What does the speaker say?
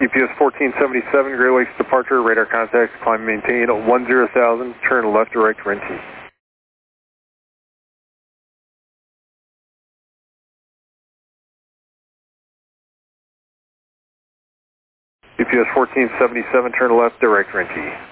UPS 1477, Great Lakes departure, radar contact, climb maintain 10,000, turn left direct Renty. UPS 1477, turn left direct Renty.